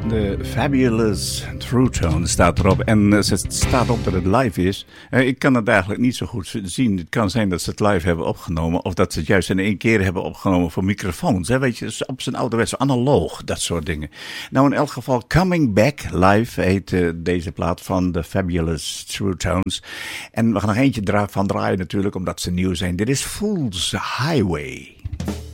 De Fabulous True Tone staat erop. En ze staat op dat het live is. Ik kan het eigenlijk niet zo goed zien. Het kan zijn dat ze het live hebben opgenomen. Of dat ze het juist in één keer hebben opgenomen voor microfoons. Hè? Weet je, op zijn ouderwetse analoog. Dat soort dingen. Nou, in elk geval Coming Back Live heet deze plaat van de Fabulous True Tones. En we gaan nog eentje van draaien natuurlijk. Omdat ze nieuw zijn. Dit is Fool's Highway.